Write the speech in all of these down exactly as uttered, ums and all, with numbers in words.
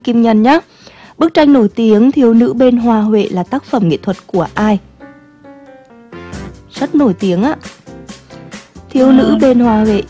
Kim Nhân nhé. Bức tranh nổi tiếng Thiếu nữ bên Hoa Huệ là tác phẩm nghệ thuật của ai? Rất nổi tiếng ạ. Thiếu à. nữ bên Hoa Huệ.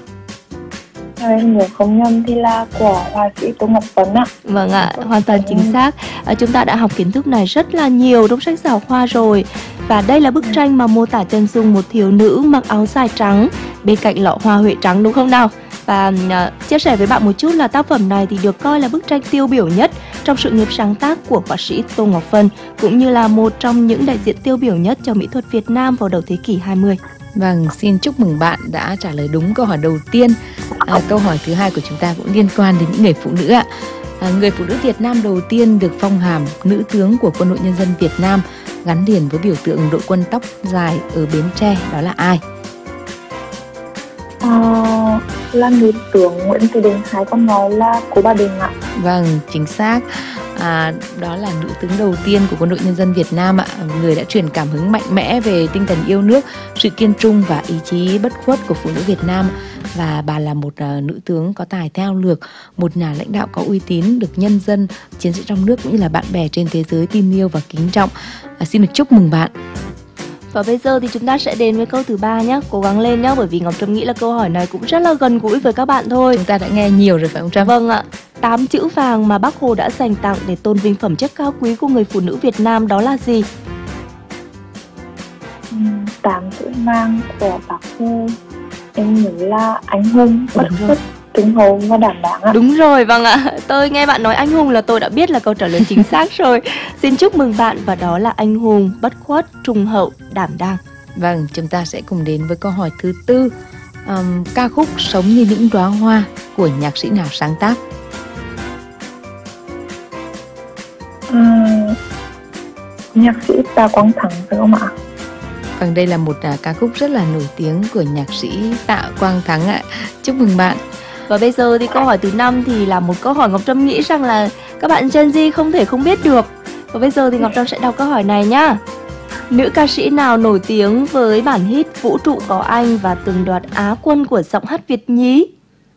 Em nhớ không nhầm thì là của họa sĩ Tô Ngọc Vân ạ. Vâng ạ, hoàn toàn chính xác. à, Chúng ta đã học kiến thức này rất là nhiều trong sách giáo khoa rồi. Và đây là bức tranh mà mô tả chân dung một thiếu nữ mặc áo dài trắng bên cạnh lọ hoa huệ trắng, đúng không nào? Và uh, chia sẻ với bạn một chút là tác phẩm này thì được coi là bức tranh tiêu biểu nhất trong sự nghiệp sáng tác của họa sĩ Tô Ngọc Vân, cũng như là một trong những đại diện tiêu biểu nhất cho mỹ thuật Việt Nam vào đầu thế kỷ hai mươi. Vâng, xin chúc mừng bạn đã trả lời đúng câu hỏi đầu tiên. À, câu hỏi thứ hai của chúng ta cũng liên quan đến những người phụ nữ ạ. À, người phụ nữ Việt Nam đầu tiên được phong hàm nữ tướng của Quân đội Nhân dân Việt Nam, gắn liền với biểu tượng đội quân tóc dài ở Bến Tre, đó là ai? À, là nữ tướng Nguyễn Thị Định, hay còn nói là Cô Ba Định ạ. Vâng, chính xác. À, đó là nữ tướng đầu tiên của Quân đội Nhân dân Việt Nam ạ, người đã truyền cảm hứng mạnh mẽ về tinh thần yêu nước, sự kiên trung và ý chí bất khuất của phụ nữ Việt Nam. Và bà là một uh, nữ tướng có tài thao lược, một nhà lãnh đạo có uy tín, được nhân dân, chiến sĩ trong nước cũng như là bạn bè trên thế giới tin yêu và kính trọng. À, xin được chúc mừng bạn. Và bây giờ thì chúng ta sẽ đến với câu thứ ba nhé. Cố gắng lên nhé, bởi vì Ngọc Trâm nghĩ là câu hỏi này cũng rất là gần gũi với các bạn thôi. Chúng ta đã nghe nhiều rồi phải không Trâm? Vâng ạ. Tám chữ vàng mà Bác Hồ đã dành tặng để tôn vinh phẩm chất cao quý của người phụ nữ Việt Nam đó là gì? Tám chữ vàng của Bác Hồ em nhớ là anh hùng, bất khuất, trung hậu và đảm đáng ạ. Đúng rồi, vâng ạ. Tôi nghe bạn nói anh hùng là tôi đã biết là câu trả lời chính xác rồi. Xin chúc mừng bạn, và đó là anh hùng, bất khuất, trung hậu, đảm đang. Vâng, chúng ta sẽ cùng đến với câu hỏi thứ tư. Um, ca khúc Sống như những đóa hoa của nhạc sĩ nào sáng tác? Uhm, nhạc sĩ Tạ Quang Thắng phải không ạ? Vâng, đây là một uh, ca khúc rất là nổi tiếng của nhạc sĩ Tạ Quang Thắng ạ. Chúc mừng bạn. Và bây giờ thì câu hỏi thứ năm thì là một câu hỏi Ngọc Trâm nghĩ rằng là các bạn Gen Z không thể không biết được. Và bây giờ thì Ngọc Trâm sẽ đọc câu hỏi này nhá. Nữ ca sĩ nào nổi tiếng với bản hit Vũ trụ có anh và từng đoạt Á quân của giọng hát Việt nhí?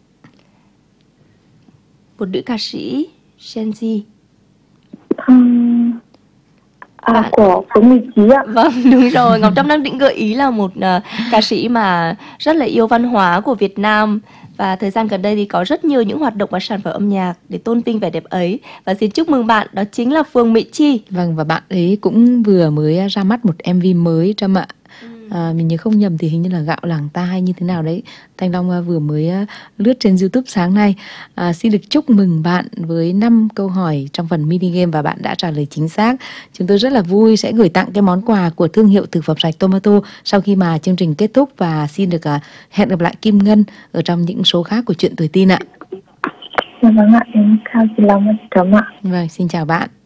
Một nữ ca sĩ Gen Z. Um, à, bạn... của Phương Mỹ Trí ạ. Vâng, đúng rồi. Ngọc Trâm đang định gợi ý là một uh, ca sĩ mà rất là yêu văn hóa của Việt Nam. Và thời gian gần đây thì có rất nhiều những hoạt động và sản phẩm âm nhạc để tôn vinh vẻ đẹp ấy. Và xin chúc mừng bạn, đó chính là Phương Mỹ Chi. Vâng, và bạn ấy cũng vừa mới ra mắt một em vê mới Trâm ạ. À, mình nhớ không nhầm thì hình như là Gạo Làng Ta hay như thế nào đấy. Thanh Long vừa mới lướt trên YouTube sáng nay. à, Xin được chúc mừng bạn với năm câu hỏi trong phần mini game và bạn đã trả lời chính xác. Chúng tôi rất là vui sẽ gửi tặng cái món quà của thương hiệu thực phẩm sạch Tomato sau khi mà chương trình kết thúc. Và xin được uh, hẹn gặp lại Kim Ngân ở trong những số khác của Chuyện Tuổi Tin ạ. Vâng ạ, em chào chị Long và chị Trâm ạ. Vâng, xin chào bạn.